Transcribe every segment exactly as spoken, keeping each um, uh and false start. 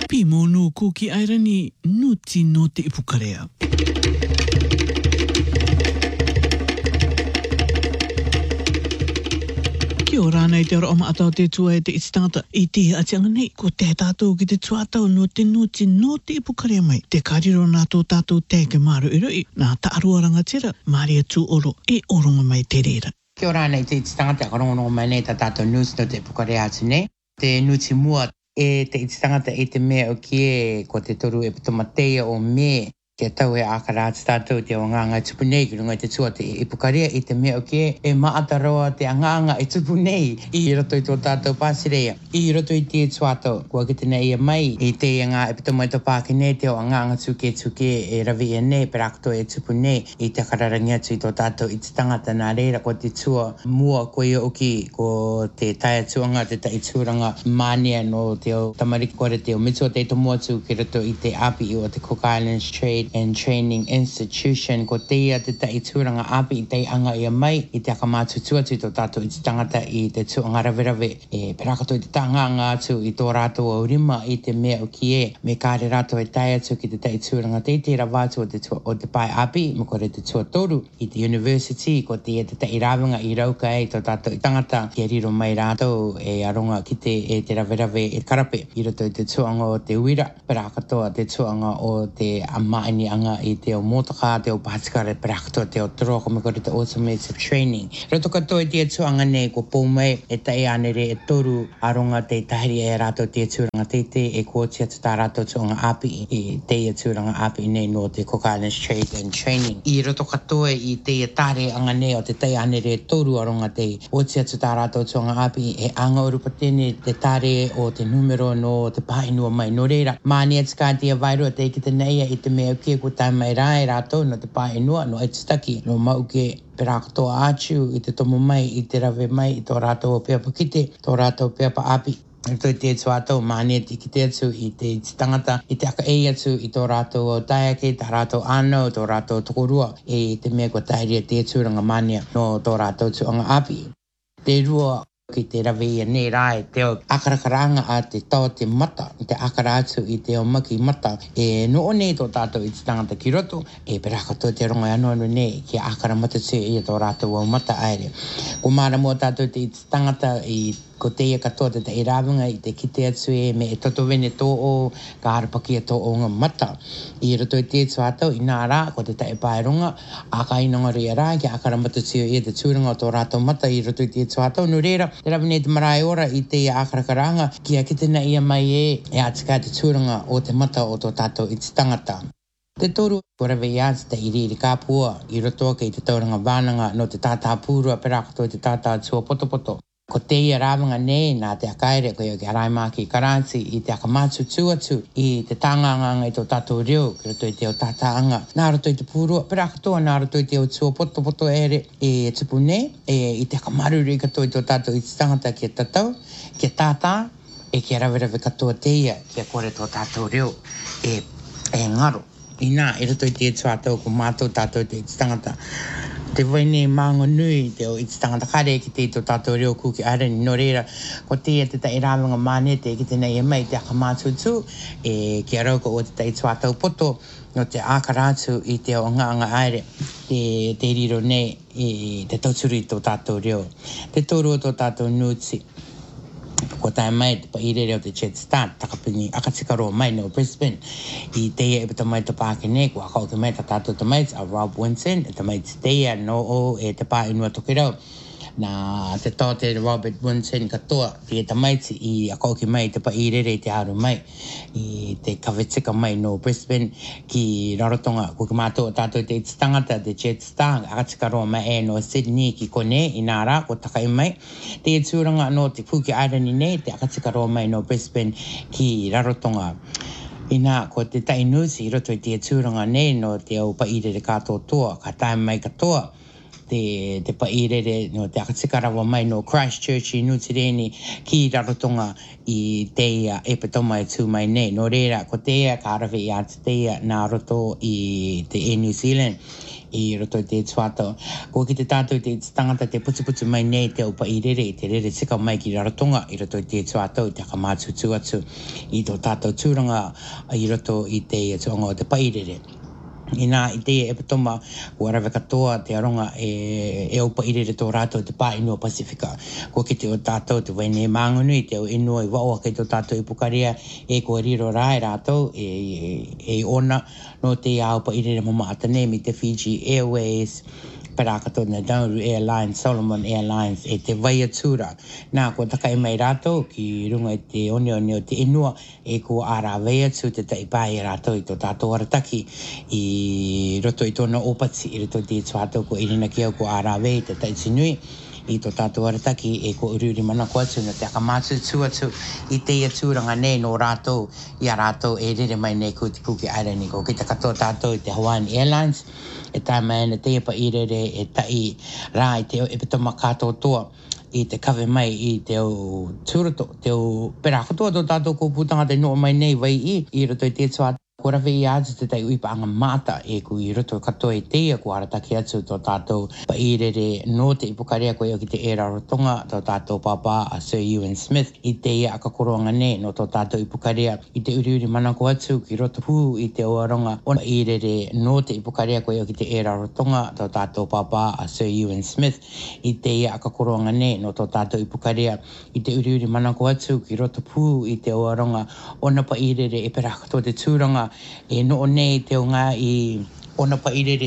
Pi monu ko ki airani nuti no te ipukarea. Ki o rāna i te ora oma atau te tua e te itstangata i te atianga nei ko te tātou ki te tuatau no te nuti no te ipukarea mai. Te kariro nā tō tātou te ke maru i rui nā taarua rangatira Maria tu oro e oronga mai te reira. Ki o rāna i te itstangata karongo mai nei tā tātou nus no te ipukarea atu nei. Te nuti mua e te itstangata i te mea o kie ko te toru e pitomatea o me ke tau e akara atu tātou te o nganga i tupu nei ki runga i te tua te ipukarea i te mea o kie e maataroa te anganga i tupu nei i roto i tō tātou pāsirea. I roto i te tuatau kua ki te nei e mai i te ngā e pitomai tō pāki nei te o anganga tuke tuke e ravi e nei perakoto e tupu nei i te kararangi atu i tō tātou i te tangata nā reira ko te tua mua ko i oki ko te taia tuanga te tai tūranga mānia no te o tamariki kore te o mitua te tomua tu ki roto i te api i o te Cook Islands Trade and Training Institution ko teia te tai tūranga api i te anga i a mai i te akamātu tuatu i tō tātou i te tangata i te tuanga rawerave e perakoto i te tanganga atu i tō rātou au rima i te mea o kie me kāre rātou e tai atu ki te tai tūranga te te rawātu o te, tua, o te pai api me kore te tua toru i te university ko teia te tai rawanga i rauka e tō tātou i tangata ki a riro mai rātou e aronga ki te e te rawerave e karape i roto i te tuanga o te uira perakatoa te tuanga o te amaini anga i te o motaka, te o pātikare perakatoa, te o toroko me kore te automated training. Roto katoa i te tuanga nei ko pōmei e tai anere e toru aronga te tahiri e rātou te tūranga te te e kōtia te tā rātou tuanga api i te e tūranga api nei no te Cook Islands Trade and Training. I roto katoa i te e tāre anga nei o te tai anere e toru aronga te kōtia te tā rātou tuanga api e anga urupa tēne te tāre o te numero no te pāinua mai no reira. Māni ats kā te avairo te ki te neia i te mea ke ko tai mai rai rātou no te pae noa no aitstaki no mau ke perakatoa ātiu i te tomo mai i te rave mai i tō rātou o peapa kite, tō rātou peapa api. Toi te tuatau māne te ki te atu i te tangata i te aka ei atu i tō rātou o taiake, tā rātou anau, tō rātou tokorua e te mea ko tairia te tūranga mānea no tō rātou tuanga api. Te rua ki te rawe ia nei rai te o akarakaranga a te tau te mata, te akara atu i te o maki mata e no o nei tō tātou i te tangata ki roto e perakato te ronga anu anu nei ki akara mata tū i tō rātou o mata aere. Ko māra mua tātou te i te tangata i ko teia katoa te te i rāwinga i te kite atu e me e toto wene tō o ka harapaki a tō o ngā mata. I roto i te tuatau i nā rā ko te tae paeronga a ka inonga ria rā ki akara mata tū i te tūranga o tō rātou mata i roto i te tuatau no reira. Te rawine te marae ora i te akarakaranga ki a kite na ia mai e e atika te tūranga o te mata o tō tātou i te tangata. Te toru ko rawe i ati te iriri kāpua i roto ki te tauranga wānanga no te tātā pūrua perakato i te tātā tua poto poto. Ko teia rāwanga nei nā te akaere ko i ki Haraimaki i Karanti i te akamātu tuatu i te tānganganga i tō tātou reo ki roto i te o tātāanga. Nā roto i te pūrua perakatoa, nā roto i te o tua poto poto ere e tupu nei e i te akamaruri katoa i tō tātou i te tangata ki a tatau, ki a tātā e ki a rawerawe katoa teia ki a kore tō tātou reo e, e ngaro. I nā, i roto i te tuatau ko mātou tātou i te tangata. Te waine māngo nui te o i te tangata kare ki te tō tātou reo kuki arani no reira ko teia te tai rāwanga māne te ki te nei e mai te akamātu tū e ki a rauka o te tai tuatau poto no te ākarātu i te o nganga aere te, te riro nei i te tauturi tō tātou reo. Te tōru o tō tātou nuti. Ko tae mai te pairere o te Jetstar, takapini akatikaro mai no Brisbane. I teia e pata mai te pāke nei, kua kau te mai ta tātou te mai, a Rob Winson, e te mai te teia no o e te pā inua tokirau. Nā te tō te Robert Winson katoa, ki e te maiti i a kau ki mai te pairere i te aru mai. I te kawetika mai no Brisbane, ki rarotonga, ko ki mātou tātou te tangata, te Jetstar, akatikaro mai e no Sydney ki kone, i nā rā, ko takai mai. Te tūranga no te Kuki Island nei, te akatikaro mai no Brisbane, ki rarotonga. I nā, ko te tainusi, i roto i te tūranga nei, no te au pairere kātou toa, ka tae mai katoa. te, te pairere no te akatikarawa mai no Christchurch i Nutireni ki rarotonga i teia e petoma e tū mai nei. No reira, ko teia ka arawe i atu teia nā roto i te e New Zealand i roto i te tuato. Ko ki te tātou te tangata te putu mai nei te upa i rere i te rere tika mai ki rarotonga i roto i te tuato i te kamātu tuatu i tō tātou tūranga i roto i te tuanga o te pairere. Ina i te e patoma ua rawe katoa te aronga e, e upa irere tō rātou te pā inua Pasifika. Ko ki te o tātou te waine māngunui te o inua i waoa kei tō tātou i Pukaria e ko riro rā e rātou e, e, e ona no te a upa irere mama atane mi te Fiji Airways, Parakato na Nauru Airlines, Solomon Airlines e te Vaiatura. Nā ko taka i mai rātou ki runga i te one one o te inua e ko ara Vaiatu te taipai rātou i tō tātou arataki i roto i tōna opati i roto i te tuatou ko irina ki au ko ara Vai te taitinui i tō tātou arataki e ko ururi mana ko atu na te akamātu tuatu i te ia tūranga nei no rātou i a rātou e rere mai nei kuti kuki airani ko ki te katoa tātou i te Hawaiian Airlines e tai mai na te ipa i rere e tai rā i te e petoma kātou toa i te kawe mai i te o tūrato te o perakotoa tō tātou ko putanga te noa mai nei vai i i roto i te tuatu. Ko rawe i atu te tai uipa anga mata e ku i roto katoa i teia ko arataki atu tō tātou pa i rere no te ipukarea ko i o ki te era rotonga tō tātou papa a Sir Ewan Smith i teia akakoroanga ne no tō tātou ipukarea i te uri uri mana ko atu ki roto pū i te oaronga ona i rere no te ipukarea ko i o ki te era rotonga tō tātou papa a Sir Ewan Smith i teia akakoroanga ne no tō tātou ipukarea i te uri uri mana ko atu ki roto pū i te oaronga ona pa i rere e perakato te tūranga e no nei te o ngā i ona pa i rere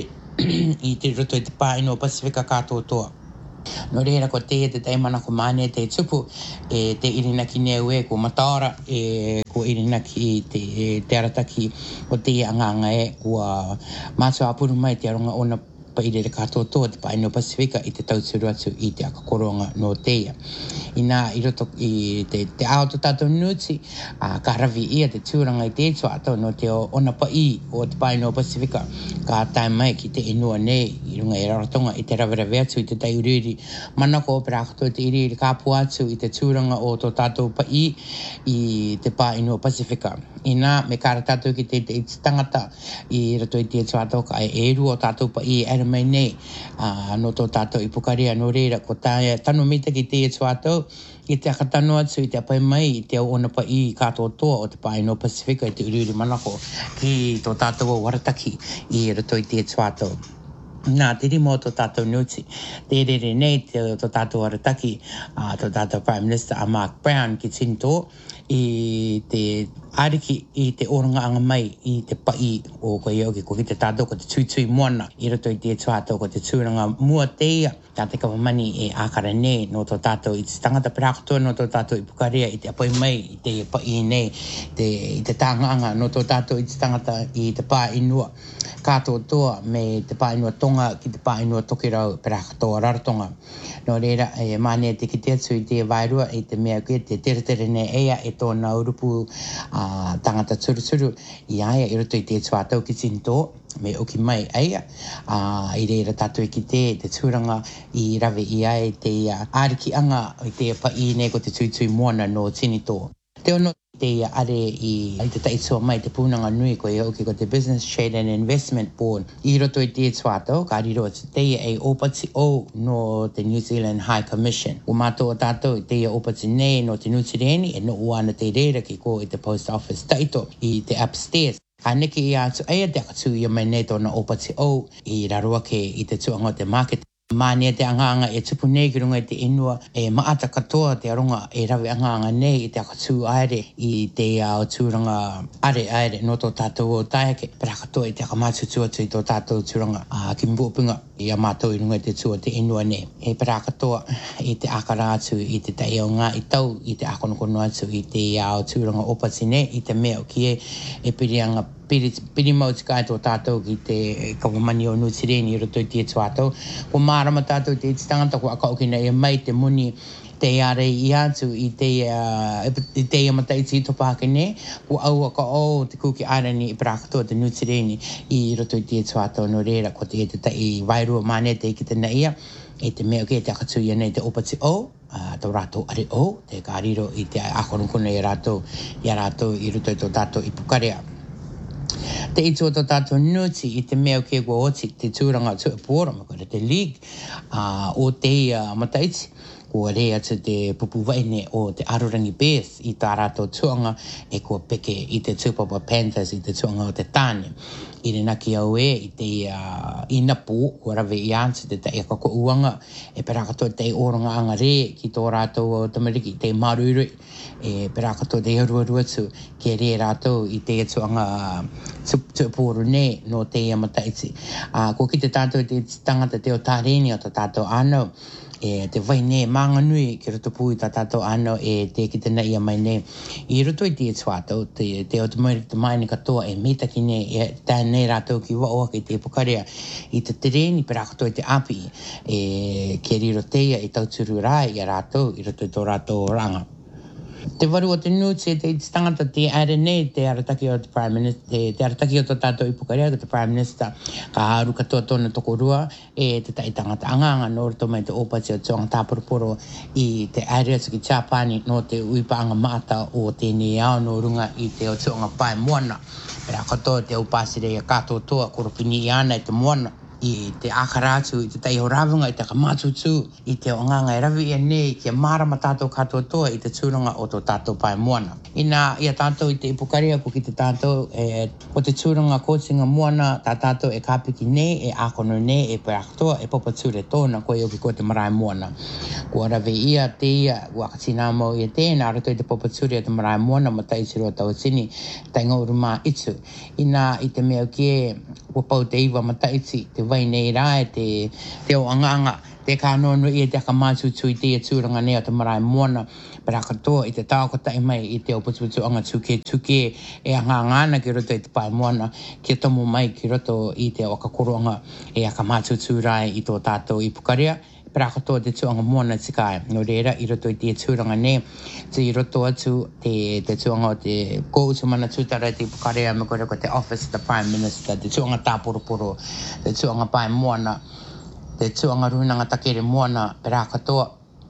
i te roto i te pā ino Pasifika kātou toa. No reira ko te te taimana ko mane te tupu e te irina ki neu e ko mataora e ko irina ki te, te arataki o te anganga e kua mātua apuru mai te aronga ona pa i rere kātou toa te pā ino Pasifika i te tauturu atu i te akakoronga no teia. Ina i roto i te, te ao to tātou nuti a ka rawi ia te tūranga i te tuatou no te o ona pa i o te pā ino Pasifika ka tai mai ki te inua nei i runga e rarotonga i te rawerawe atu i te tai uriri manako o perakato i te iriri kāpu atu i te tūranga o tō tātou pa i i te pā ino Pasifika. Ina me kāra tātou ki te te tangata i roto i te tuatou ka e eru o tātou pa i era mai nei uh, no tō tātou i Pukaria no reira ko tāia tanu mita ki te tuatou i te akatano atu i te apai mai i te ona pa i kātou toa o te pā ino Pasifika i te uriuri manako ki tō tātou o warataki i roto i te tuatou. Nā, te rimo o tō tātou nuti. Te rere nei te tō tātou arataki uh, tō tātou Prime Minister a Mark Brown ki tinto i te ariki i te oranga anga mai i te pai o ko i oki ko ki te tātou ko te tuitui moana i roto i te tuatou ko te tūranga mua teia tā te kawamani e ākara nei no tō tātou i te tangata perakotoa no tō tātou i Pukaria i te apoi mai i te pai nei te, i te tānganga no tō tātou i te tangata i te pā inua kātou toa me te pā inua tonga ki te pā inua tokirau perakotoa rarotonga. No reira e mane te ki te atu i te vairua i te mea koe te tere tere ne eia e tōna urupu uh, tangata turuturu i aia i roto i te tuatau ki tinto me oki mai aia uh, i reira tātou i ki te te tūranga i rawe i ai te uh, ariki anga i te pa i ne ko te tuitui moana no tinito. Te ono te are i, i te taitoa mai te pūnanga nui ko i oki ko te Business Trade and Investment Board i roto i te tuatau ka riro atu te e opati o no te New Zealand High Commission. O mātou o tātou i te opati nei no te Nutireni e no uana te reira ki ko i te Post Office taito i te upstairs. Ka neke i atu aia te akatu i a mai nei tōna opati o i rarua ke i te tuanga o te market. Mane te anganga e tupu nei ki runga i te inua e maata katoa te aronga e rawe anganga nei i te akatu aere i te ao tūranga are aere no tō tātou o taeke pera katoa i te akamātu tuatu i tō tātou tūranga a ki mbupunga i a mātou i runga i te tua te inua nei e pera katoa i te akara atu i te tai o ngā i tau i te akonokono atu i te ao tūranga opati nei i te mea o kie e pirianga Piri, piri mau te kai tō tātou ki te kawamani o Nutireni i roto i te tuatau. Ko mārama tātou te tangata ko akaukina e mai te muni te are i atu i te i te amata i tito pākene ko au ka o te kuki arani i prakato te nutireni i roto i te tuato no reira ko te te i wairua mane te ki te naia e te mea ke te akatu ia nei te opati o tau rato are o te kāriro i te akonukuna i rato i rato i roto i tō tato i pukarea. Te ito tō tato nuti i te mea ke kua oti te tūranga tu e pōra ma kore te league uh, o te uh, mataiti kua rea tu te pupu waine o te Arorangi Bears i tā rato tuanga e kua peke i te Tupapa Panthers i te tuanga o te tāne. I re naki au e i te uh, inapu kua rawe i antu te te eka ko uanga e perakato te oranga anga re ki tō rato o tamariki te maruri e perakato te harua tu ke re rato i te tuanga tuporu ne no te amataiti. Uh, ko ki te tātou te tangata te o tāreni o te tātou ano e te vai ne manga nui ki roto pui ta tato ano e te ki te nei mai ne i roto i te tuato te te o te mai te mai ni katoa e meta ki ne e ta nei rato ki wa o ki te pokarea i te tereni per ato i te api e ke riro teia i tau turu rai i rato i roto i tō rato ranga. Te waru o te nuti te tangata te aere nei te arataki o te Prime Minister, te, te arataki o te tātou i Pukarea o te Prime Minister, ka haru katoa tōna tokorua e te tai tangata anganga no roto mai te opati o tōnga tāporoporo i te aere atu ki Chapani no te uipaanga mata o te ni ao no runga i te o tōnga pai moana. Pera katoa te upasire i a kātou toa koropini i ana i te moana. I te akaratu, i te tai horavunga, i te kamatutu, i te onganga e rawi e nei, ki a marama tātou katoa toa i te tūranga o tō tātou pai moana. Ina, ia tātou i te ipukarea ko ki te tātou, e, o te tūranga kōtinga moana, tā tātou e kāpiki nei, e ākono nei, e perakatoa, e popa ture tōna, koe oki ko te marae moana. Kua rawi ia, te ia, wakatina mo i te, nā rato i te popa ture te marae moana, ma tai siro tau tini, tai ngauru mā itu. Ina, i te mea kie, kua pau te iwa ma taiti, te vai nei rai, te, te o anganga, te kānono i te akamātutu i te tūranga nei o te marae moana, pera katoa i te tāokatai mai i te o putuputu anga tuke tuke e angangana ki roto i te pai moana, ki tomo mai ki roto i te o akakoronga e akamātutu rai i tō tātou i Pukarea, pera katoa te tuanga moana tikai. No reira, i roto i te tūranga nei, te i roto atu te, te tuanga o te kōutu mana tūtara i te Pukarea, me kore ko te Office of the Prime Minister, te tuanga tāporoporo, te tuanga pai moana, te tuanga runanga takere moana, pera katoa,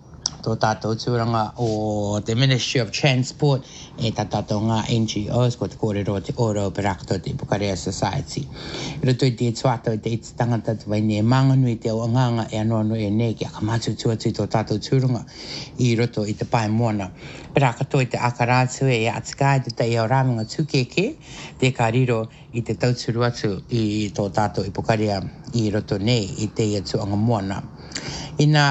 tō tātou tūranga o the Ministry of Transport e tā tātou ngā N G Os ko te kōrero te oro perakto te Pukarea Society. Roto i te tuato i te iti tangata te waine e manganui te o anganga e anono e ne ki a kamatu tuatu tō tātou tūranga i roto i te pai moana. Perakato i te akaratu e atikai te tai au rāminga tūkeke te kāriro i te tauturu atu i tō tātou i Pukarea i roto nei i te ia tuanga moana. Ina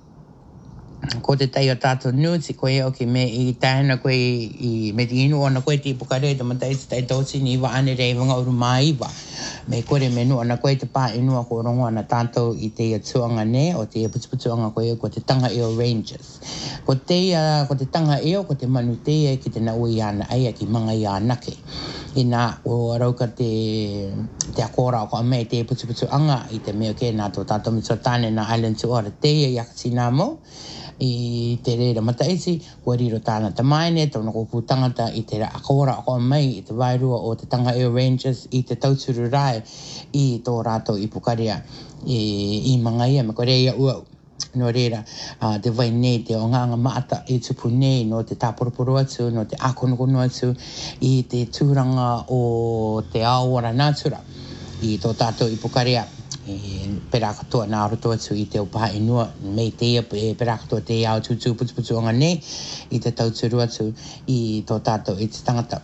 ko te tai o tātou nuti koe o ki me i tāhena koe i me te inu ona koe te Pukarea te matai te tai tōti ni iwa ane rei wanga uru mā iwa. Me kore me nu ana koe te pā inua ko rongo ana tātou i te ia tuanga ne o te ia putuputuanga koe ko te Tanga Eo Rangers. Ko te ia, ko te Tanga Eo, ko te manu te ia ki te na ui ana aia ki manga i anake. Ina o rauka te, te akora o ko amei te putuputuanga i te mea ke nā tō tātou mitotane na Island to Ora te ia iakatina mo. I te reira mataisi, kua riro tāna tamaine, tōna kōpū tangata i te akora o mai i te wairua o te Tanga Eo Rangers i te tauturu rai i tō rātou i Pukarea i, i mangaia me kore ia uau. No reira, uh, te vai nei te o nganga maata i tupu nei no te tāporoporo atu, no te akonokono atu i te tūranga o te aora nātura i tō tātou i Pukarea. E pera katoa nā roto atu i te upaha inua mei te ia e pera katoa te iau tutu putuputu anga nei i te tauturu atu i tō tātou i te tangata.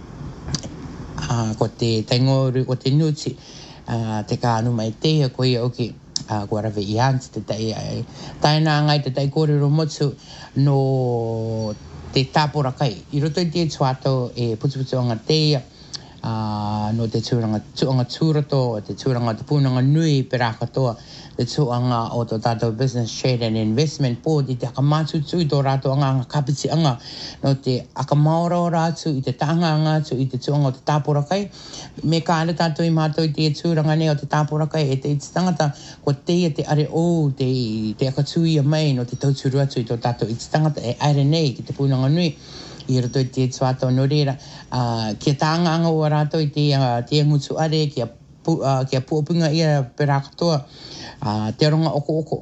Uh, ko te taingoru, ko te nuti, uh, te kānu mai te ia ko ia oki uh, kua rawe i hanti te tai ai. Taina ngai te tai kōrero motu no te tāpora kai. I roto i te tuato e putuputu anga te ia uh, no te tūranga tuanga tūrato, te tūranga te pūnanga nui pera katoa, te tuanga o to tātou business trade and investment board i te akamātu tui tō rātou anga anga kapiti anga, no te akamaora o rātu i te taanga anga tu i te tuanga o te tāporakai, me kāre tātou i mātou i te tūranga ne o te tāporakai e te iti tangata, ko teia te are o te, te akatui a mai no te tauturu atu i tō tātou iti tangata e aere nei ki te pūnanga nui, i rato i te tuato no reira, uh, kia tāanga anga o rato i te, uh, te ngutu are, kia, pu, uh, kia puopunga ia pera katoa, uh, te aronga oko oko,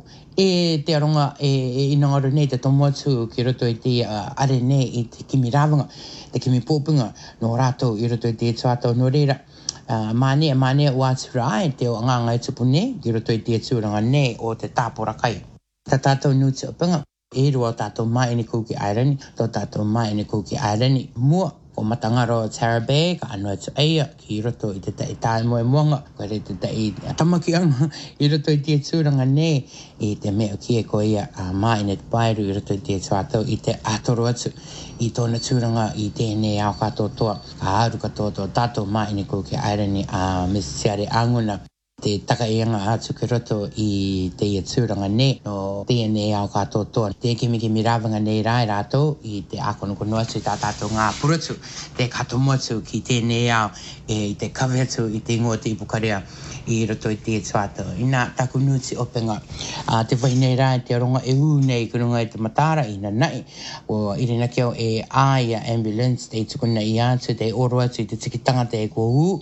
e te aronga e, e inangaro nei te tomo atu ki rato i te uh, are nei i te kimi rawanga, te kimi puopunga no rato i rato i te tuato no reira. Uh, mane, mane o atu rai te o anganga e tupu nei, ki rato i te tūranga nei o te tāporakai. Ta tātou nuti o pinga. E rua tātou mai ni kuki airani, tō tātou mai ni kuki airani. Mua, o matangaro Tara Bay, ka anua tu eia, ki roto i te tai tāi moe moanga, ko re te tai tamaki anga, i roto i te tūranga nei, i te mea ki e ko ia uh, mai ni te pairu, i roto i te tuatau, i te atoro atu, i tōna tūranga, i tēnei au katoa toa, ka aru katoa tō tātou mai ni kuki airani, a uh, Miss Tiare Anguna, te taka ianga atu ki roto i te ia tūranga nei no tēnei au katoa toa. Te kimi kimi rawanga nei rai rātou i te akono kono atu i tā tātou ngā purutu. Te katomo atu ki tēnei au e te kawe atu i te ingoa te ipukarea i roto i te tuatau. Ina taku nuti openga uh, te whai nei rai te ronga e u nei kurunga i te matara i na nai. O irina keo e aia ambulance te tukuna i atu te oro atu i te tikitanga te e kua u.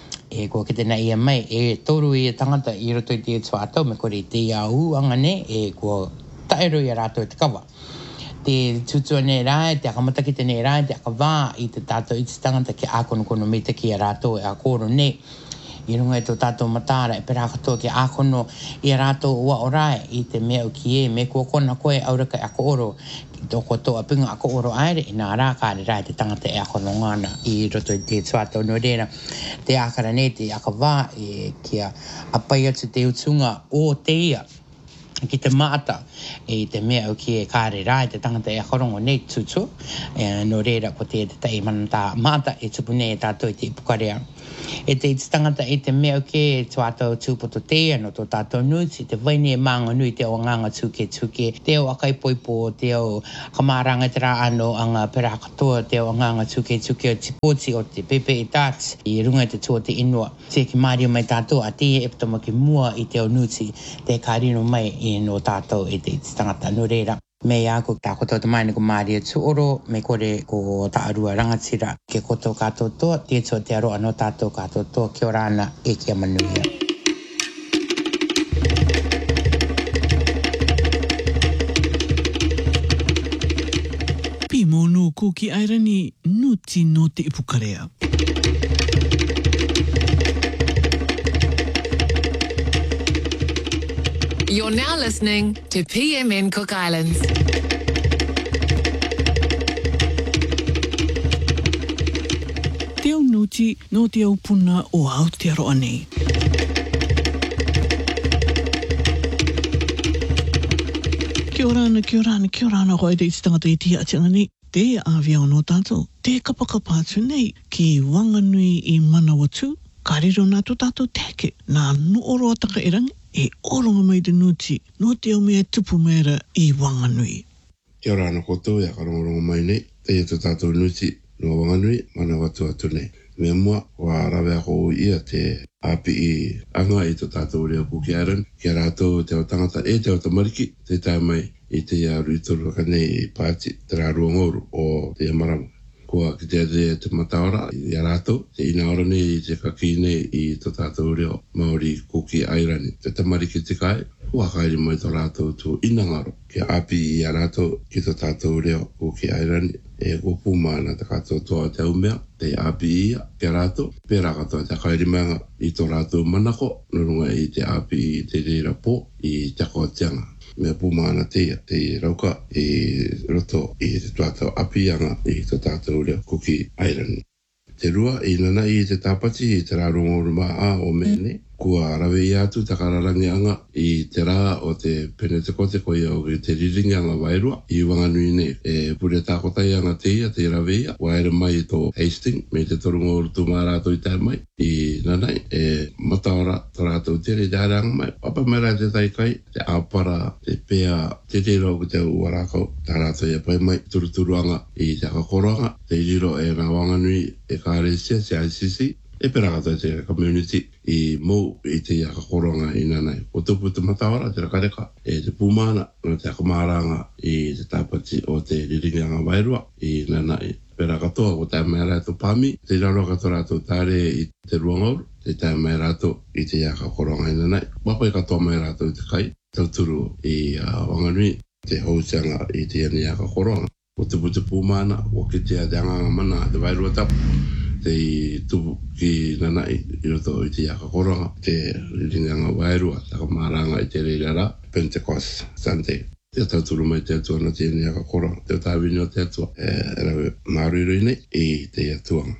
E ko ke tēnā ia mai, e toru i a tangata i roto i te tuatau, me kore i te iau anga ne, e ko taero i a rātou i te kawa. Te tutua nei rai, te akamata ki te nei rai, te akawā i te tātou i te tangata ki ākono kono me te ki a rātou e a koro nei. I runga i tō tātou matara e pera katoa ki ākono i a rātou ua o rai i te mea o ki e, me kua kona koe auraka e ako oro. Toko toa pinga ako oro aere i nā rā kāre rai te tangata e ako ngana i roto i te tuatau no reira. Te akara nei te akawā e kia apai atu te utunga o te ia ki te maata e te mea o ki e kāre rai te tangata e akorongo nei tutu e no reira ko te te tei manata maata e tupu nei e tātou i te ipukarea. E te iti tangata e te mea o ke e tuatau tūpoto te no tō tātou nuti, te waine e maanga nui te o nganga tuke tuke, te o akai poipo, te o kamaranga te rā ano anga pera katoa, te o nganga tuke tuke o tipoti o te pepe i tāti, i runga te tua te inua. Te ki mario mai tātou a te e ptama ki mua i te o nuti, te kārino mai i no tātou e te iti tangata no reira. Me ako tā koto te maini ko Māria Tuoro, me kore ko tā arua rangatira ke koto kātou toa, te toa te aroa no tātou kātou toa, kia orana e kia manuia. Pi monu kuki airani nuti no te ipukarea. You're now listening to P M N Cook Islands. Te au nuti no te au puna o Aotearoa nei. Kia orana, kia orana, kia orana koe te itangata i tia atianga nei. Te awia no tātou, te kapakapa atu nei ki Wanganui i Manawatu, kariro nātu tātou teke, nā nuoro ataka e rangi. E oronga mai te nuti, no te au mea tupu mera i Wanganui. Kia ora ana koto, ia karongorongo mai nei, te ia tō tātou nuti no Wanganui, Manawatu atu nei. Mea mua, wa rawe ako ia te api i anga i tō tātou reo kuki airan, kia rātou te o tangata e te o tamariki, te tai mai i te ia ruitoru ka nei i pāti, te rā ruangoru o te marama. Kua ki te ade te mataora i a rātou, te ina ora nei i te kaki nei i tō tātou reo Māori kuki airani. Te tamariki te kai, ua kairi mai tō rātou tō inangaro. Kia api i a rātou ki tō tātou reo kuki airani. E kupu mana te katoa toa te umea, te api ia, kia rātou. Pērā katoa te kairi manga i tō rātou manako, nurunga i te api i te reira pō i te koatianga. Mea pūmana teia, te rauka i roto i te tuatau apianga i te tātou reo kuki airani. Te rua i nana i te tāpati i te rārongoru maa o mene, kua rawe i atu takararangi anga i te rā o te Pentekote ko ia o te riringi anga wairua i Wanganui nei. E pure tākotai anga te ia te rawe ia, waere mai tō Hastings, me te torunga o rutu mā rātou i tai mai, i nanai, e mataora tō rātou tere te haranga mai, papa mera te taikai, te āpara, te pēa, te te rau te uarakau, tā rātou ia pai mai, turuturu anga i te akakoranga, te riro e ngā Wanganui e kāresia, te I C C, e pera kata te community i mou i te ia kakoronga i nanai. O tupu te matawara, te rakareka, e te pūmana, o te akamaranga i te tāpati o te riringi anga wairua i nanai. Pera katoa o te mea rātou pāmi, te raro kato rātou tāre i te ruangauru, te tā mea rātou i te ia kakoronga i nanai. Wapai katoa mea rātou i te kai, tauturu i uh, Wanganui, te housianga i te ia kakoronga. O tupu te pūmana, o ki te te anganga mana, te wairua tapu, te tupu ki nanai i roto i te akakoranga, te riringanga wairua, taka maranga i te reirara, Pentecost Sunday. Te tauturu mai te atua na te ni akakoranga, te tāwini o te atua, e rawe maruri nei i te atuanga.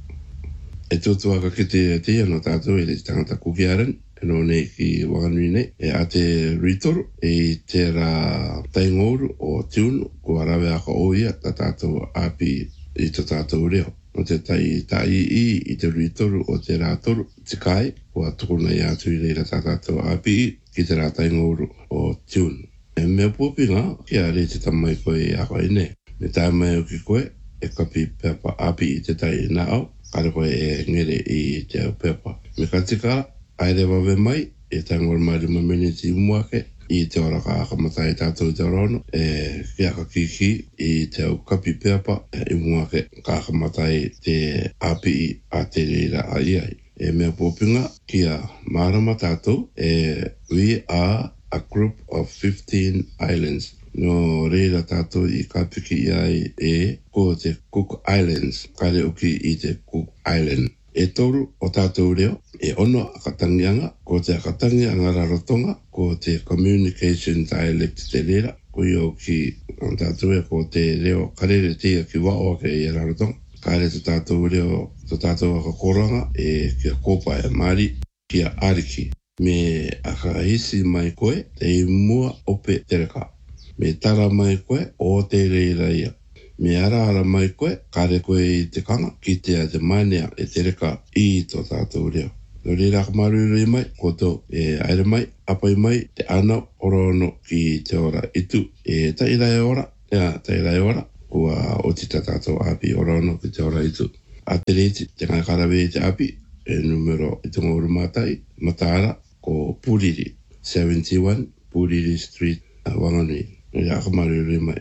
E tuatua ka ki te te ano tātou i te tangata kukiaren, e no nei ki Wanganui nei, e a te ritoru, e te ra taingouru o tiunu, kua rawe aka oia, ta tātou api i te tātou reo. O te tai tai i i te ritoru o te rātoru, te kai, o a tukuna i atu i reira tātātou api i, ki te rātai ngoru o tiunu. E mea pōpinga, ki a re te tamai koe i a koe ne. Me tai mai o ki koe, e kapi pepa api i te tai nā au, kare koe e ngere i te au pepa. Me katika, aere wawe mai, e tai ngor mai rima miniti umuake, i te ora ka akamatai tātou i te orono, e kia ka kiki i te au kapi peapa, i muake ka akamatai te api i a te reira a iai. E mea pōpinga, kia marama tātou, e we are a group of fifteen islands. No reira tātou i ka piki iai e ko te Cook Islands, kare uki i te Cook Island. E toru o tātou reo, e ono akatangianga, ko te akatangianga rarotonga, ko te communication dialect te reira, ko i o ki tātou e ko te reo karere tia ki wao ke i rarotonga. Kare te tātou reo, te tātou akakoranga, e kia kōpa e Māori, kia ariki. Me akahisi mai koe, te mua ope tereka. Me tara mai koe, o te reira ia. Me ara ara mai koe, kare koe i te kanga, ki te a te manea e te reka i tō tātou reo. No reira ka maruri mai, koto e aere mai, apai mai, te ana orono ki te ora itu. E tairai ora, ea tairai ora, kua o tita tātou api orono ki te ora itu. A te reiti, te ngai karawe i te api, e numero i te ngoro mātai, mataara, ko Puriri, seventy-one Puriri Street, Wanganui. No reira ka maruri mai.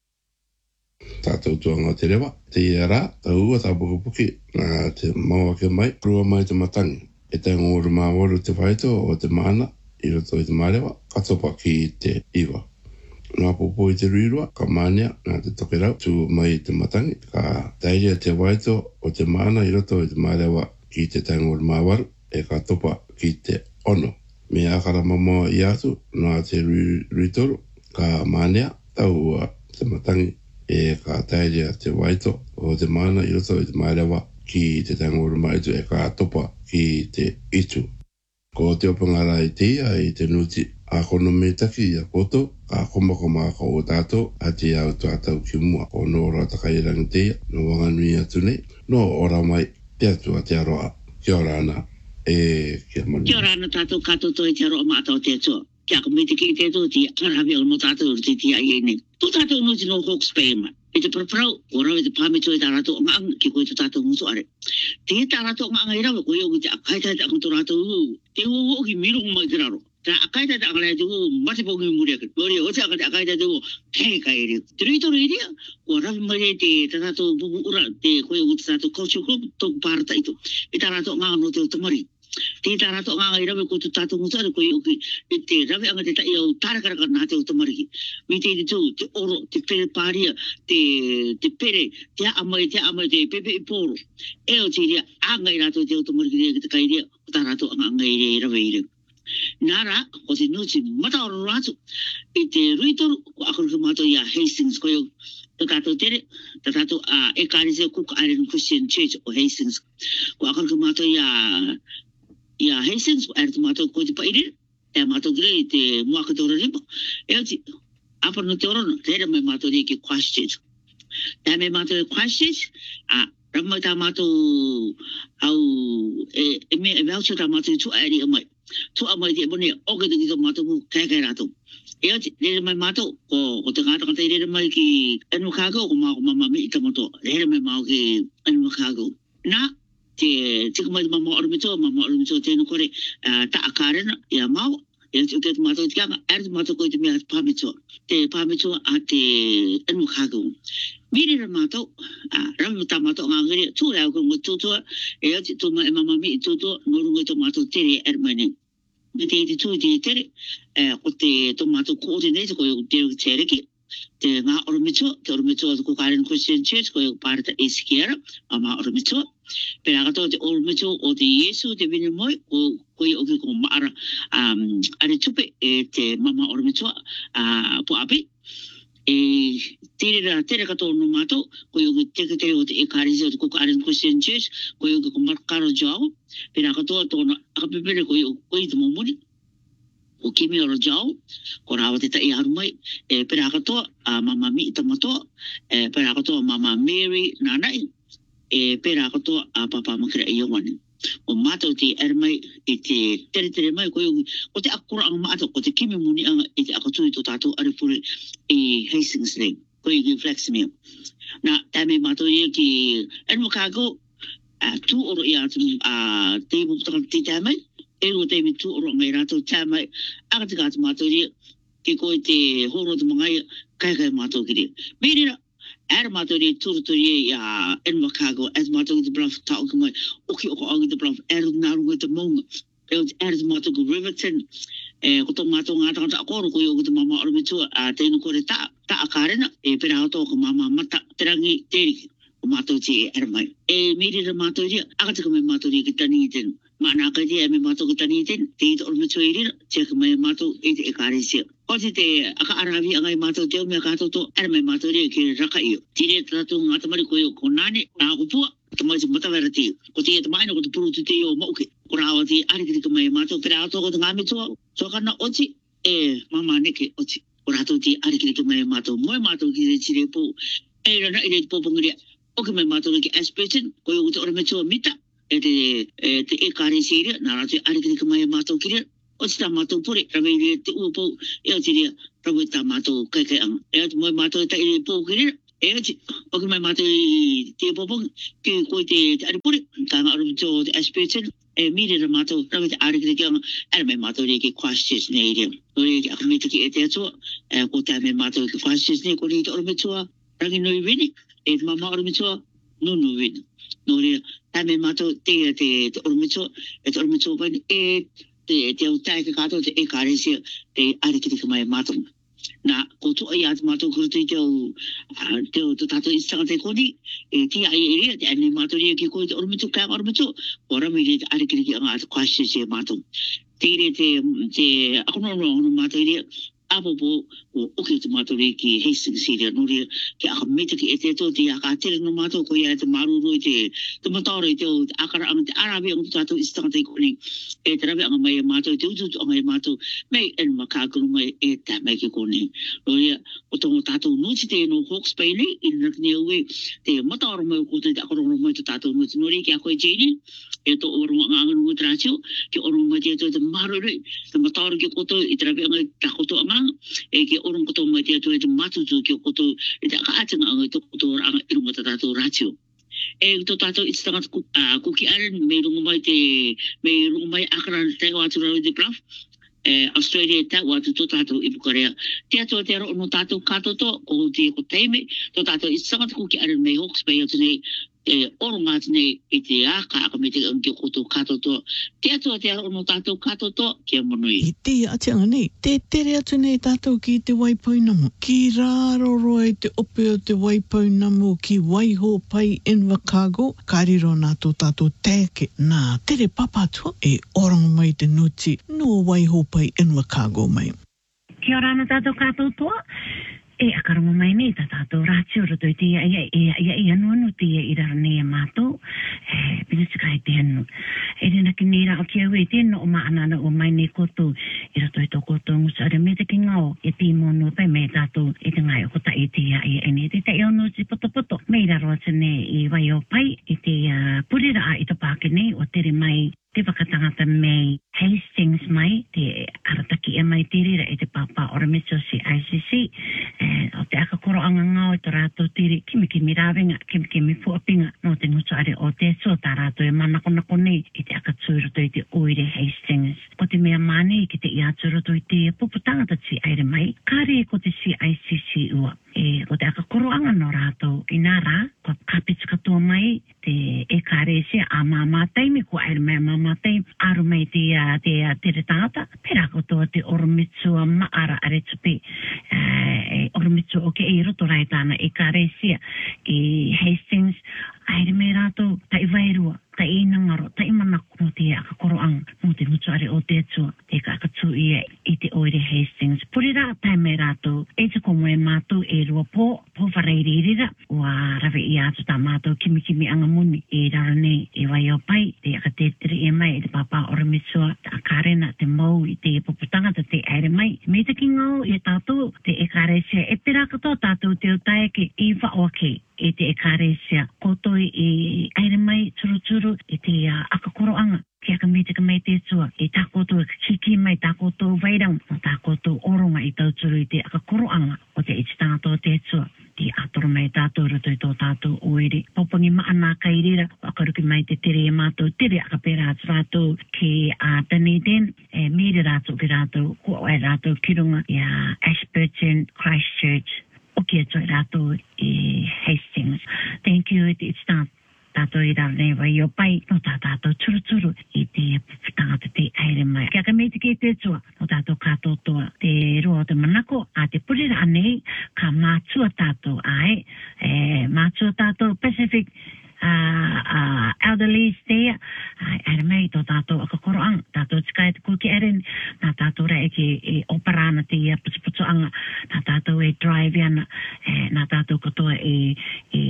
Tātou tuanga te rewa, te iara, ta ua tā pukupuki, nā te maua ke mai, rua mai te matangi. E te ngōru mā waru te whaito o te maana, i roto i te marewa, katopa ki te iwa. Nā popo i te ruirua, ka mānea, nā te tokerau, tu mai te matangi, ka tairia te waito o te maana i roto i te marewa ki te te ngōru mā waru, e ka topa ki te ono. Me akara mamoa i atu, nā te ruitoru, ka mānea, taua te matangi, e ka tairia te waito o te mana i roto i te marewa ki te tangoru maitu e ka topa ki te itu. Ko te opangara i te ia i te nuti a kono me taki i a koto, ka komakoma ka o tātou a te au tātou ki mua o no ora takairangi te ia, no Wanganui atu nei, no ora mai te atu a te aroa. Kia ora ana, e kia manu. Kia ora ana tātou katoto i te aroa mātau te atua. Kia ko me te ki te atua ti arahawi o mo tātou te ti a iei nei. Tō tātou nuti no Hawke's Bay ma. E te paraparau, o rau i te pāmito i tā rātou o ngāng ki koe te tātou mutu are. Te he tā rātou o ngāng i rawa, koe o te akaitai te akato rātou u. Te u o ki mirungu mai te raro. Te akaitai te akalai te u, mate pōngi muri ake. Mori o te akaitai te u, kei kai ere. Te rītoru i rea, o rawi mai te tātou bubu ura, te koe o te tātou culture group, tōku pārata ito. E tā rātou o ngāng no te o tamari. Te tā rātou ngānga i rawe ko te tātou mutu are koe uki. E te rawe anga te tai au tārakaraka nā te o tamariki. Mi te te tū, te oro, te pere pāria, te, te pere, te amai, te amai, te pepe i pōro. E o te rea, anga i rātou te o tamariki rea ki te kai rea, o tā rātou ngānga i rea i rawe i rea. Nara, ko te nuti mataoro rātou. I te ruitoru, ko akaruka mātou i a Hastings koe o te tātou tere, te tātou a Ekarise Cook Island Christian Church o Hastings. Ko akaruka mātou i a ia Hastings ko er tomato ko te paire e mato gre te mua ka tora riba e ti apa no te ora no te mai mato ri ki Christchurch te me mato Christchurch a rama ta mato au e e me e voucher ta mato tu ari mai tu amai te bone o ke te mato mu kai kai rato e ti le mai mato ko ko te ngata ka te le mai ki enu kago ko ma ko mama mi ta mato le mai ma ki enu kago na te te kuma mama o mito mama o mito te no kore ta akarena ya mau ya te te mato te kanga er mato ko te me pa mito te pa mito a te enu kago mire ra mato a ram ta mato ngare tu ya ko tu tu e te tu mama mi tu tu no ru to mato te er mane te te tu te te e ko te to mato ko te ne ko te te ki te nga o mito te o mito ko karen Christian Church ko parte iskiera ama o mito pero agato te o mito o te Yesu te vini moi ko ko o ke ko mara um are tupe e te mama o mito a po api e tere ra tere kato no mato ko yo te te o te ekarizo ko karen Christian Church ko yo ko markaro jao pero agato to na akapepere ko yo ko i mo moni o kimi ora jau ko rawa te tai haru mai e pera kato a mama mi tamato e pera kato mama Mary nanai e pera kato a papa makira e yawani o mato te er mai e te tere tere mai ko o te akura ang mato ko te kimi muni ang e te akatu i to tato are pure e Hastings Lane ko i flex me na tame mato ye ki en mo kago a tu oro ia a te bu te tame e ro te mitu oro ngai rato tama aga te gata mato ri ki ko te horo te mangai kai kai mato ki ri mira er mato ri tur to ye ya en Chicago as mato the bluff ta ko mai o ki o ko the bluff er na ro te mong e er mato go Riverton e ko to mato ngata ta ko ro ko yo te mama oro mitu a te no ko re ta ta akarena e pera to ko mama mata terangi te o mato ti er mai e mira mato ri aga te ko mai mato ri ki tani ten mana ka dia me mato ko tani tin te to me choiri che ko me mato e te karisi o te te aka arabi angai mato te me ka to to er me mato ri ki raka i tire trato ngata mari ko ko nani a ko pu to mai mata verati ko te te mai no ko puru te yo mo ke ko rawa ti ari ki ko me mato pera to ko ngami to so kana ochi e mama ne ke ochi ko rato ti ari ki ko me mato mo mato ki chire po e rana ile po pongri o ke me mato ki aspectin ko yo to me cho mita e te e te e kare siri na te ari ki mai mato kiri o sta mato pure rabe te upo e te ri rabe ta mato kai kai ang e te mai mato ta i po kiri e te o ki mai mato te popo ki ko te ari pure ta na ro to te aspectin e mire ra mato rabe te ari ki ang ari mai mato ri ki Christchurch ne ri o ri ki akmi te ki e te to e ko ta mai mato ki Christchurch ne ko ri to ro me to rangi no i vini e mama ro me to no no vini no ri tame mato te te ormicho et ormicho ban e te te utai ka to te e karesi te ari ki mai mato na ko to ya mato ko te te te to tato isa te ko ni e ti ai ri te ani mato ri ki ko te ormicho ka ormicho ora mi ri ari ki ki ang kwasi se mato te ri te te ako no no mato ri abo bo o ke te mato ri ki Hastings ri no ri ki a me te ki e te to ti a ka te no mato ko ya te maru ro te te mato ri te akara ang te arabi ang tato ista te ko ni e te rabi ang mai mato te utu ang mai mato me en makako mai e ta mai ki ko ni no ri o to tato no ti te no Hawke's Bay ni in na ni we te mato ro mo ko te akoro ro mo te tato no no ri ki a ko je ni e to oro ang ang no tracho ki oro mo te to te maru ri te mato ro ki ko to i te rabi ang ta ko to ang e ke orang ko to mai te to e matu tu ke ko to e ta ka ata nga to ko to ang iru mata tato ratio e to tato it's tangat ku ku ki aren me ru mai te me ru mai akran te wa tu ro de prof e Australia ta wa tu tato i Korea te to te ro no tato ka to to ko ti ko te me to tato it's tangat ku ki aren me Hawke's Bay to ne e orunga ne e te aka ka me te ang ki ko to ka to to te to te ro no tato ka to to ke monoi I te atianga nei, te tere atu nei tātou ki te waipoinamu. Ki raro roe te ope o te waipoinamu ki waiho pai in Chicago. Kariro nā tō tātou tēke nā tere papatua e orango mai te nuti no waiho pai in Chicago mai. Kia ora ana tātou kātou toa. E akarama mai nei tā tātou rātio roto i te ia ia ia ia ia anu anu te ia i rara nei a mātou. E pina tikai te anu. e rena ki nera o kia ue tēnā o maanana o mai nei koto i rato i tō koto ngusa ara me te ki ngao e pīmono pai me tātou e te ngai o kota e te ia e ene te te iono si poto poto me raro tene i wai o pai i te uh, purira a i to pāke nei o tere mai te whakatangata mei Hastings mai, te arataki e mai te rira e te papa Oromicho si I C C. E, o te akakoro anga ngao i to rātou tiri, kimi kimi rāwenga, kimi kimi fuapinga, no te ngutu are o te so tā rātou e manako nako nei i te akatūroto i te oire Hastings. Ko te mea mane i ki te iatūroto i te puputangata si aere mai, kāre ko te si I C C ua. E, ko te akakoro anga no rātou i nā rā, ko kapits katoa mai, te e kāre se a māmātai me ko aere mai māmātai, aru mai te a te tere tangata, pera kotoa te Oromicho maara are tupi. Uh, Oromicho o ke e roto rai tāna e ka reisia i Hastings, aere me rātou, ta i wairua, ta i nangaro, ta i manako no te akakoroang, no te mutu are o te atua, te ka akatu ia i te oire Hastings. Puri rā tai me rātou, e te komo e mātou e rua pō, pō whareirira, ua rawe i atu tā mātou kimi kimi anga muni, e rara nei, e wai o pai, te akateteri e mai, e te papa Oromicho, te akarena, te mau, i te poputangata te aere mai. Me te ki ngau, e tātou, te e kāresia, e pera katoa tātou te o taeke, i wa oake, e te e kāresia, kotoi e aere mai, turu turu, e te uh, akakoroanga. Kia ka me te ka me te tua, e tā koutou kiki mai, tā koutou vairau, no tā koutou oronga i tauturu i te akakoroanga o te ititanga tō te tua, te atoro mai tātou rato i tō tātou oere. Popongi maana kai rira, akaruki mai te tere e mātou tere akapera atu rātou ki a Dunedin, e mire rātou ki rātou, ko ai rātou kirunga i a Ashburton, Christchurch, o kia toi rātou i Hastings. Thank you, it, it's done. Tātou i rara nei wai o pai, no tā tātou turu turu i te tangata te aere mai. Kia ka me te ke te tua, no tātou kātotoa te roa o te manako, a te purira anei, ka mātua tātou ai, e, mātua tātou Pacific uh, uh, elderly there, aere mai tō tātou akakoroang, tātou tikai te kuki eren, nā tātou rei ki e operana te ia putuputuanga, nā tātou e drive ana, e, nā tātou katoa e, e,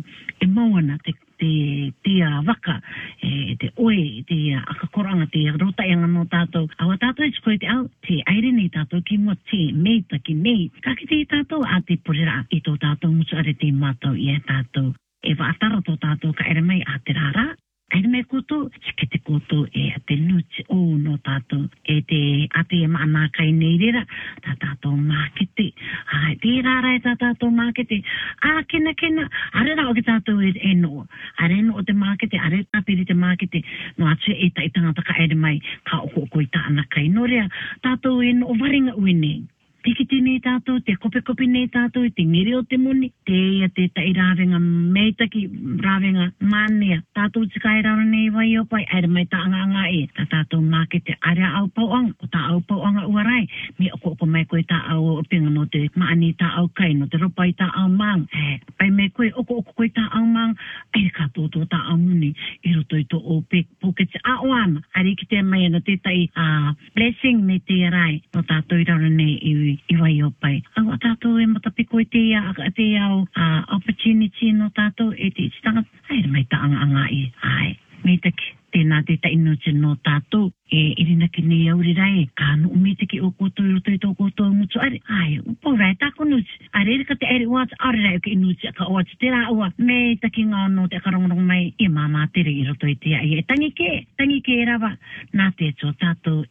e moana te te tia waka, e, te oe, te akakoranga, te rotaianga no tātou. Awa tātou e tikoe te au, te aere nei tātou ki mua te meita ki nei. Kaki te tātou a te purira i tō tātou mutu are te mātou i e tātou. E waatara tō tātou ka ere mai a te rara. Aere mai koto, sike te koto e a te nuti o no tātou. E te ate e maana kai nei rera, tā tātou mākete. Ai, te rara e tā tātou mākete. A, kena kena, are rao ki tātou e, e no. Are no o te mākete, are tāpiri te mākete. No atu e ta i tangata ka aere mai, ka oko oko i tāna kai. No rea, tātou e no waringa uene. Tikiti nei tātou, te kope kope nei tātou, te ngere o te muni, te ia te tai rāwenga meitaki, rāwenga mānea, tātou tikai rāra nei wai o pai, aere mai tā anga anga e, tā tātou mākete are au pauanga, o tā au pauanga uarai, me oko oko mai koe tā au o pinga no te maani tā au kai, no te ropai tā au maang, e, pai mai koe oko oko koe tā au maang, aere kātoto tā au muni, i roto i tō o pek, pokete a oana, aere ki te mai ana te tai uh, blessing me te rai, no tātou i rāra nei i i wai o pai. Awa tātou e matapiko e te ia, te au uh, opportunity no tātou e te ititanga. Aere mai ta anga anga e. Ai, me taki, tēnā te ta inuti no tātou. E irina ki nei auri rai, ka no me taki o koutou i roto i tō koutou mutu are. Ai, upo rai, tāko nuti. Aere rika te aere wāta, aere rai o ki inuti, ka oati te rā ua. Me taki ngā no te akarongarong mai, e māmā tere i roto i te ia. E tangi ke, tangi ke rawa, nā te tō tātou.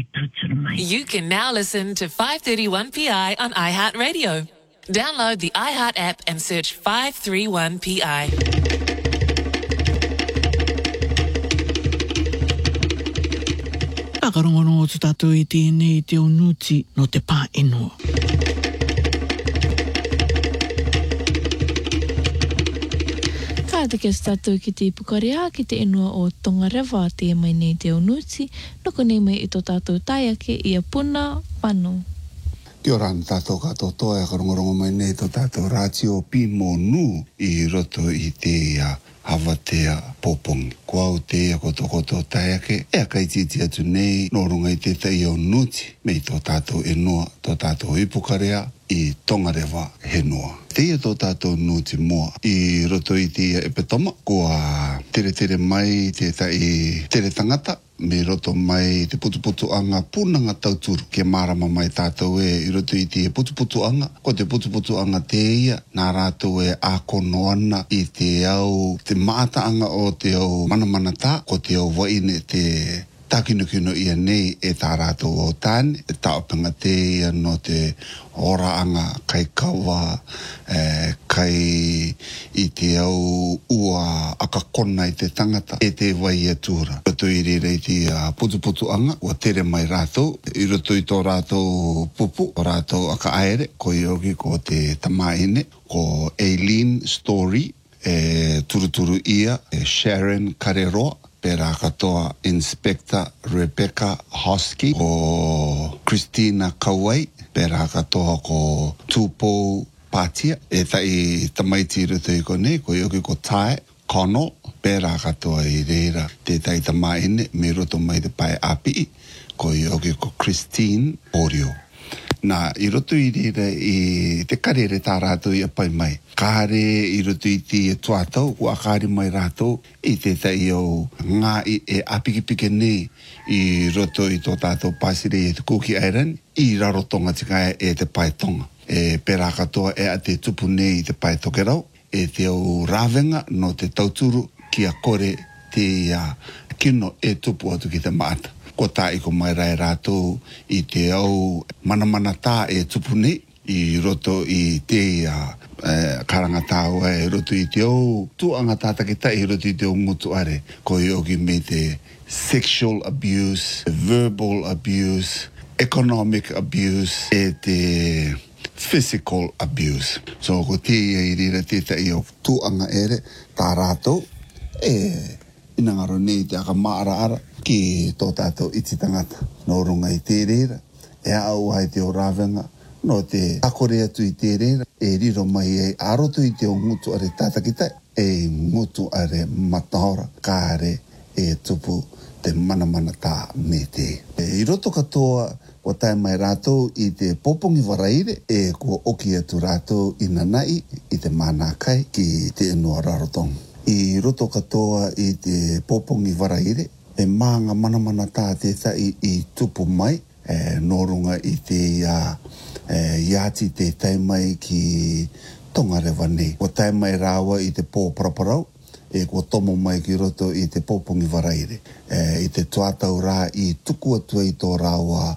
You can now listen to five thirty-one P I on iHeartRadio. Download the iHeart app and search five thirty-one P I. Akarongono o tu tātou i tēnei te onuti no te pā enua. Ka te kes tātou ki te ipukarea ki te enua o Tongarewa te mai nei te onuti, noko nei mai i tō tātou taiake i a puna pano. Kia ora ana tātou katoa toa e karongorongo mai nei tō tātou rātio pīmonu i roto i te uh, hawatea popongi. Ko au te ea koto koto taiake, ea kai titi atu nei no runga i te tai o nuti mei tō tātou enua, tō tātou ipukarea i Tongarewa he noa. Te ea tō tātou nuti moa i roto i te ea epetama, kua te tere tere mai te tai tere tangata me roto mai te putu putu anga punanga tauturu ke marama mai tātou e i roto i te putu putu anga ko te putu putu anga te ia nā rātou e ākono ana i te au te maata anga o te au manamana tā ko te au waine te takinukino ia nei e tā rātou o tāne e taopanga te ia no te ora anga kai kawa e, kai i te au ua akakona i te tangata e te wai atura. Roto i rere i te uh, putu putu anga ua tere mai rātou i roto i tō rātou pupu o rātou aka aere ko i oki ko te tamaine ko Aileen Story e turuturu ia e Sharon Kareroa pera katoa Inspector Rebecca Hosky ko Christina Kauai pera katoa ko Tupo Patia e tai tamaiti ruto i kone ko yoki ko Tai Kono pera katoa i reira te tai tamaine me roto mai te pai api ko yoki ko Christine Orio. Nā, i roto i reira i te karere tā rātou i apai mai. Kāre i roto i te tuatau, kua kāre mai rātou i te tai au ngā i e apikipike nei i roto i tō tātou pāsire i te kūki airan i raro tonga tika e te pai tonga. E pera katoa e a te tupu nei i te pai tokerau, e te au rāwenga no te tauturu ki a kore te uh, kino e tupu atu ki te maata. Ko tā i ko mai rai rātou i te au manamana tā e tupu nei i roto i te uh, uh, karanga tāu e roto i te au tuanga tātake tai i roto i te au ngutu are ko i oki me te sexual abuse, verbal abuse, economic abuse e te physical abuse. So ko te i rira te tai o tuanga ere tā rātou e ina ngaro nei te aka maara ara ki tō tātou iti tangata. Nō runga i te reira, e au ai te o rāwenga, no te akore atu i te reira, e riro mai e arotu i te o ngutu are tātakitai, e ngutu are matahora, kāre e tupu te manamana tā me te. E, I roto katoa o tai mai rātou i te popongi waraire, e kua oki atu rātou i nanai i te mānakai ki te inua rarotonga. I roto katoa i te popongi waraire, e maanga manamana tā te tai i tupu mai, e, nō runga i te uh, e, iati te tai mai ki Tongarewa nei. Ko tai mai rāua i te pō paraparau, e ko tomo mai ki roto i te popongi waraire. E, I te tuatau rā i tuku atua i tō rāua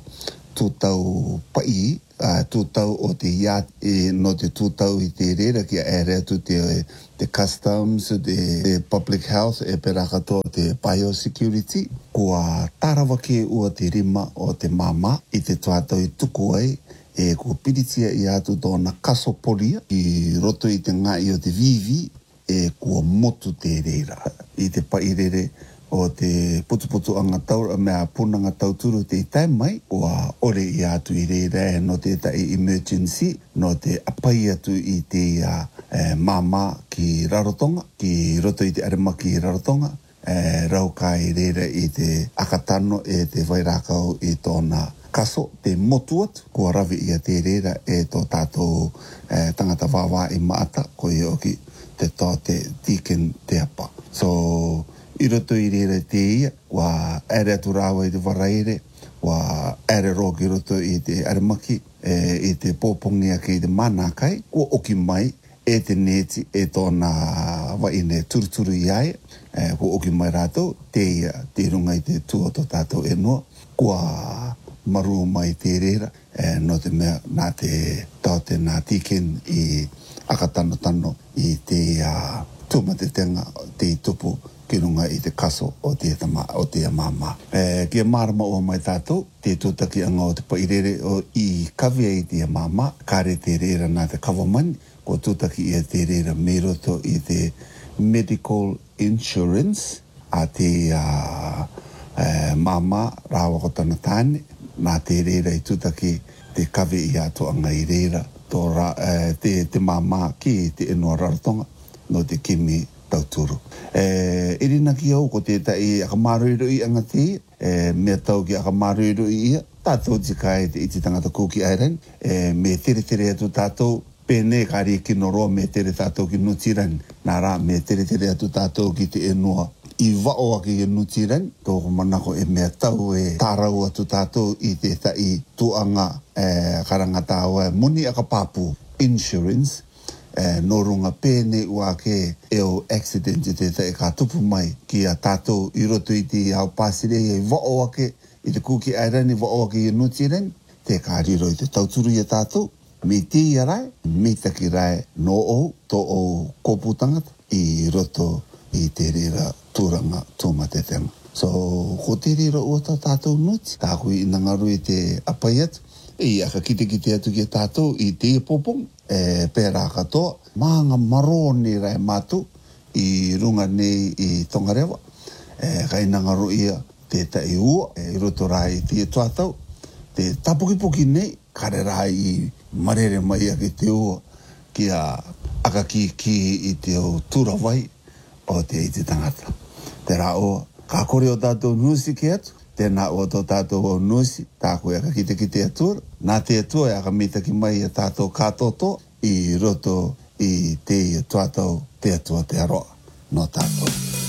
tūtau pai, uh, tūtau o te iati, e, no te tūtau i te rera ki a ere atu te, te customs, te, te public health, e pera katoa te biosecurity, kua tarawake ua te rima o te mama i te tuatau i tuku ai, e kua piritia i atu tōna kasoporia, i roto i te ngai o te vivi, e kua motu te reira. I te pairere o te putuputu anga tau, mea punanga tauturu te itai mai, ua ore i atu i reira e no te tai emergency, no te apai atu i te uh, eh, mama ki Rarotonga, ki roto i te arema ki Rarotonga, eh, rauka i reira i te akatano e te wairakau i tōna kaso, te motu atu, kua rawi i a te reira e tō tātou eh, tangata wāwā i maata, ko i oki te tō te tiken te apa. So, i roto i reira te ia, wa ere atu rāua i te waraire, wa ere roki roto i te aremaki, e, i te pōpongi ake i te manakai, kua oki mai e te neti e tōna waine turuturu i ai, e, kua oki mai rātou, te ia, te runga i te tua tō tātou e noa, kua maru mai te reira, e, no te mea nā te tau te nā tiken i akatano tano i te uh, tuma te tenga, te tupu, ki runga i te kaso o te tama, o te mama. E, kia marama o mai tātou, te tūtaki anga o te pairere o i kawea i te mama, kare te reira nā te kawamani, ko tūtaki i te reira me roto i te medical insurance, a te uh, uh, mama rāwa ko tana tāne, nā te reira i tūtaki te kawe i ato anga i reira, tō ra, uh, te, te mama ki te inua Rarotonga, no te kimi tauturu. E, irina ki au ko te tai akamaruiru i anga te, e, mea tau ki akamaruiru i ia, tātou tika e te iti tangata kūki airan, e, me tere tere atu tātou pene kari ki noro me tere tātou ki nutiran, nā rā me tere tere atu tātou ki te enua i wao aki i nutiran, tōku manako e mea tau e tārau atu tātou i te tai tuanga e, karangata o e muni aka papu insurance, e, no runga pene ua ke e o accident i te tai ka tupu mai ki a tātou i roto i te au pāsire e wao ake i te kuki airani wao ake i nutiran, te kāriro i te tauturu i a tātou, mi ti rai, mi taki rai no o, to o kopu tangata, i roto i te rira tūranga tūmatetenga. So, ko te rira ua tā tātou nuti, tā kui i nangaru i te apai atu, i aka kite kite atu ki tātou i te popong, e pērā katoa, maanga maroni rai mātu, i runga nei i Tongarewa, e kai nangaru ia te tai ua, e roto rai i te tuatau, te tapukipuki nei, kare rai i marere mai a ki te ua ki a aka ki ki i te o tūrawai o te i te tangata. Te rā oa, ka kore o tātou nusi ki atu, tēnā o tō tātou o nusi, tā koe aka ki te ki te atua, nā te atua e aka mita ki mai a tātou kātoto i roto i te i tuatau te atua te aroa no tātou.